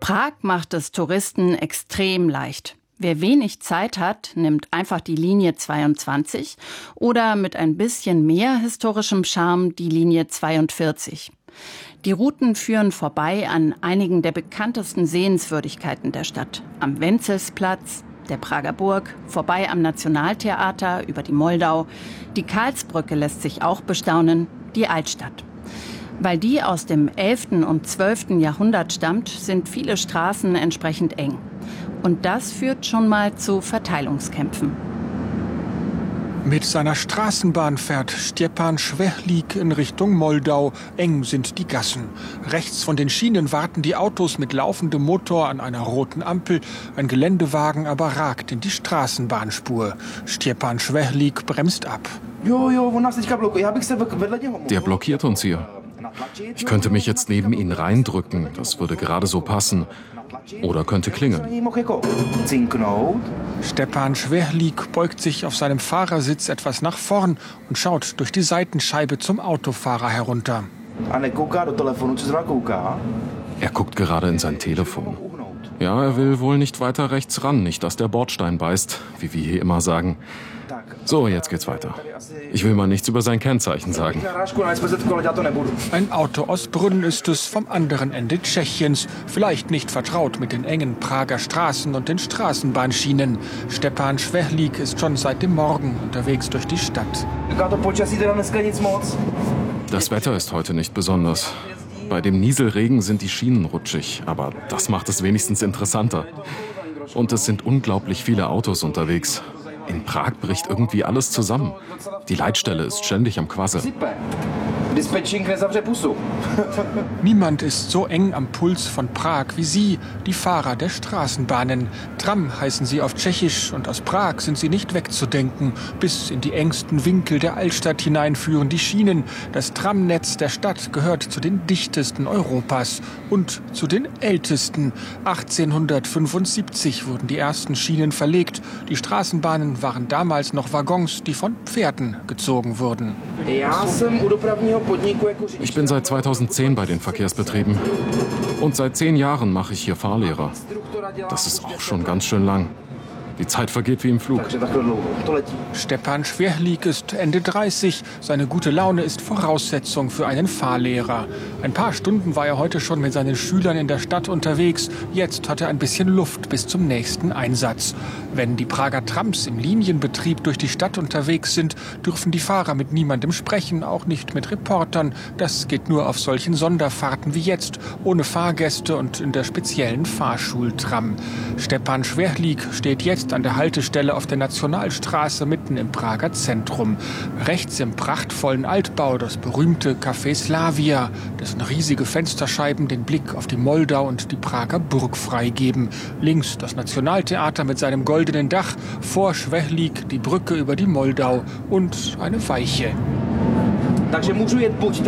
Prag macht es Touristen extrem leicht. Wer wenig Zeit hat, nimmt einfach die Linie 22 oder mit ein bisschen mehr historischem Charme die Linie 42. Die Routen führen vorbei an einigen der bekanntesten Sehenswürdigkeiten der Stadt. Am Wenzelsplatz, der Prager Burg, vorbei am Nationaltheater, über die Moldau. Die Karlsbrücke lässt sich auch bestaunen, die Altstadt. Weil die aus dem 11. und 12. Jahrhundert stammt, sind viele Straßen entsprechend eng. Und das führt schon mal zu Verteilungskämpfen. Mit seiner Straßenbahn fährt Stjepan Švehlík in Richtung Moldau. Eng sind die Gassen. Rechts von den Schienen warten die Autos mit laufendem Motor an einer roten Ampel. Ein Geländewagen aber ragt in die Straßenbahnspur. Stjepan Švehlík bremst ab. Der blockiert uns hier. Ich könnte mich jetzt neben ihn reindrücken. Das würde gerade so passen. Oder könnte klingeln. Stjepan Švehlík beugt sich auf seinem Fahrersitz etwas nach vorn und schaut durch die Seitenscheibe zum Autofahrer herunter. Er guckt gerade in sein Telefon. Ja, er will wohl nicht weiter rechts ran, nicht dass der Bordstein beißt, wie wir hier immer sagen. So, jetzt geht's weiter. Ich will mal nichts über sein Kennzeichen sagen. Ein Auto aus Brünn ist es, vom anderen Ende Tschechiens. Vielleicht nicht vertraut mit den engen Prager Straßen und den Straßenbahnschienen. Stjepan Švehlík ist schon seit dem Morgen unterwegs durch die Stadt. Das Wetter ist heute nicht besonders. Bei dem Nieselregen sind die Schienen rutschig, aber das macht es wenigstens interessanter. Und es sind unglaublich viele Autos unterwegs. In Prag bricht irgendwie alles zusammen. Die Leitstelle ist ständig am Quasseln. Niemand ist so eng am Puls von Prag wie Sie, die Fahrer der Straßenbahnen. Tram heißen sie auf Tschechisch und aus Prag sind sie nicht wegzudenken. Bis in die engsten Winkel der Altstadt hinein führen die Schienen. Das Tramnetz der Stadt gehört zu den dichtesten Europas und zu den ältesten. 1875 wurden die ersten Schienen verlegt. Die Straßenbahnen waren damals noch Waggons, die von Pferden gezogen wurden. Ich bin seit 2010 bei den Verkehrsbetrieben. Und seit 10 Jahren mache ich hier Fahrlehrer. Das ist auch schon ganz schön lang. Die Zeit vergeht wie im Flug. Stjepan Švehlík ist Ende 30. Seine gute Laune ist Voraussetzung für einen Fahrlehrer. Ein paar Stunden war er heute schon mit seinen Schülern in der Stadt unterwegs. Jetzt hat er ein bisschen Luft bis zum nächsten Einsatz. Wenn die Prager Trams im Linienbetrieb durch die Stadt unterwegs sind, dürfen die Fahrer mit niemandem sprechen, auch nicht mit Reportern. Das geht nur auf solchen Sonderfahrten wie jetzt, ohne Fahrgäste und in der speziellen Fahrschultram. Stjepan Švehlík steht jetzt an der Haltestelle auf der Nationalstraße mitten im Prager Zentrum. Rechts im prachtvollen Altbau das berühmte Café Slavia, dessen riesige Fensterscheiben den Blick auf die Moldau und die Prager Burg freigeben. Links das Nationaltheater mit seinem goldenen Dach, vor Švehlík die Brücke über die Moldau und eine Weiche.